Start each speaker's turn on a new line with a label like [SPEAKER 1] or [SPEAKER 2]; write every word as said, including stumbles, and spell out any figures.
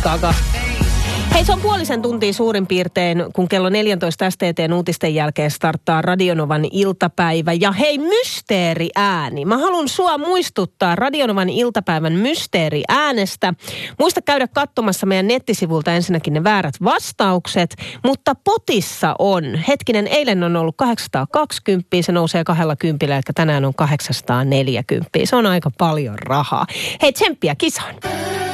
[SPEAKER 1] taka. Hei, se on puolisen tuntia suurin piirtein, kun kello neljätoista S T T:n uutisten jälkeen starttaa Radionovan iltapäivä. Ja hei, mysteeriääni. Mä haluan sua muistuttaa Radionovan iltapäivän mysteeriäänestä. Muista käydä katsomassa meidän nettisivulta ensinnäkin ne väärät vastaukset, mutta potissa on. Hetkinen, eilen on ollut kahdeksansataakaksikymmentä, se nousee kahdella kympillä, eli tänään on kahdeksansataaneljäkymmentä. Se on aika paljon rahaa. Hei, tsemppiä kisaan.